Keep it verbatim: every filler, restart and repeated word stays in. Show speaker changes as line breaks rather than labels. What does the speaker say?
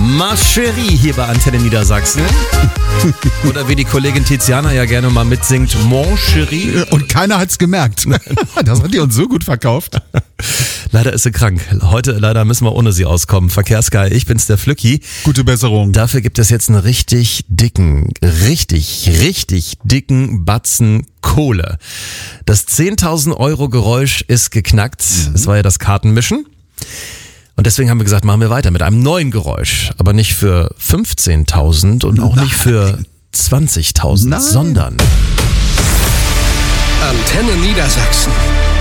Ma Chérie hier bei Antenne Niedersachsen. Oder wie die Kollegin Tiziana ja gerne mal mitsingt, Mon Chérie.
Und keiner hat's gemerkt. Das hat die uns so gut verkauft.
Leider ist sie krank. Heute leider müssen wir ohne sie auskommen. Verkehrsgeil, ich bin's, der Flücki.
Gute Besserung.
Dafür gibt es jetzt einen richtig dicken, richtig, richtig dicken Batzen Kohle. Das zehntausend Euro Geräusch ist geknackt. Mhm. Das war ja das Kartenmischen. Und deswegen haben wir gesagt, machen wir weiter mit einem neuen Geräusch. Aber nicht für fünfzehntausend und auch Nein. nicht für zwanzigtausend, sondern
Antenne Niedersachsen.